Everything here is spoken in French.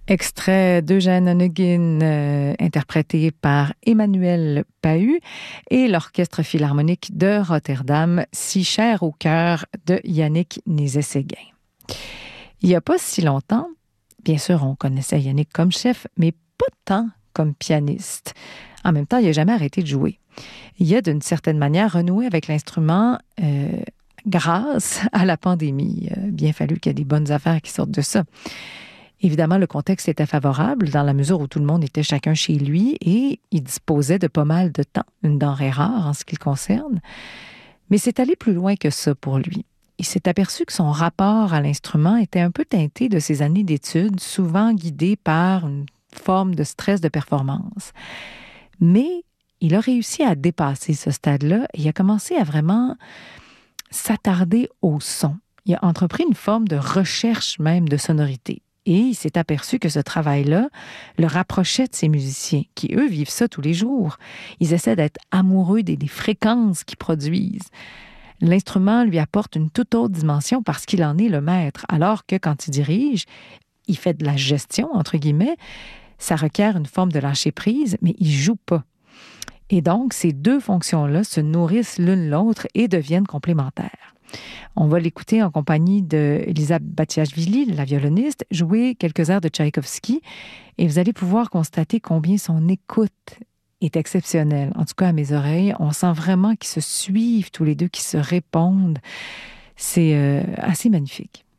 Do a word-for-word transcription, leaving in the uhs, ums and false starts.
Extrait d'Eugène Onegin, euh, interprété par Emmanuel Pahud et l'Orchestre philharmonique de Rotterdam, si cher au cœur de Yannick Nézet-Séguin. Il n'y a pas si longtemps, bien sûr, on connaissait Yannick comme chef, mais pas tant comme pianiste. En même temps, il n'a jamais arrêté de jouer. Il a, d'une certaine manière, renoué avec l'instrument euh, grâce à la pandémie. Il a bien fallu qu'il y ait des bonnes affaires qui sortent de ça. Évidemment, le contexte était favorable dans la mesure où tout le monde était chacun chez lui et il disposait de pas mal de temps, une denrée rare en ce qui le concerne. Mais c'est allé plus loin que ça pour lui. Il s'est aperçu que son rapport à l'instrument était un peu teinté de ses années d'études, souvent guidé par une forme de stress de performance. Mais il a réussi à dépasser ce stade-là et il a commencé à vraiment s'attarder au son. Il a entrepris une forme de recherche même de sonorité. Et il s'est aperçu que ce travail-là le rapprochait de ses musiciens, qui, eux, vivent ça tous les jours. Ils essaient d'être amoureux des, des fréquences qu'ils produisent. L'instrument lui apporte une toute autre dimension parce qu'il en est le maître, alors que quand il dirige, il fait de la gestion, entre guillemets. Ça requiert une forme de lâcher-prise, mais il joue pas. Et donc, ces deux fonctions-là se nourrissent l'une l'autre et deviennent complémentaires. On va l'écouter en compagnie d'Elisa Batiashvili, la violoniste, jouer quelques airs de Tchaïkovski et vous allez pouvoir constater combien son écoute est exceptionnelle. En tout cas, à mes oreilles, on sent vraiment qu'ils se suivent tous les deux, qu'ils se répondent. C'est euh, assez magnifique.